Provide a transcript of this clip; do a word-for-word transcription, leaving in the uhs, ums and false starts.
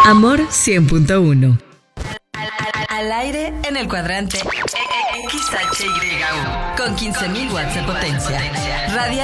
Amor cien punto uno. Al aire en el cuadrante X H Y U con quince mil watts de potencia. Radial